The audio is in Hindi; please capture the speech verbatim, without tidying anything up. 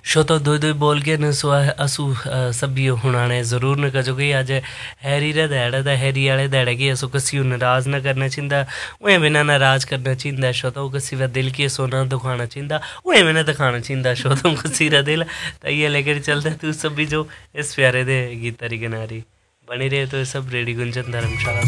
शो तो दो दो बोल के न सो असू सभी हुनाने ज़रूर न कजो कि अज हैरी रा दैड़ा दा हैरी आले दैड़ा की असो कसी नाराज़ न करना चिंदा उए बिना नाराज़ करना चिंदा शो तो कसी रा दिल की सोना दुखाना चिंदा उए बिना दिखाना चिंदा शो तो कसी रा दिल तैये लेकर चलते तू सभी जो इस प्यारे दे गीत तरी किनारी बनी रहे तो सब रेडी गुंजन धर्मशाला।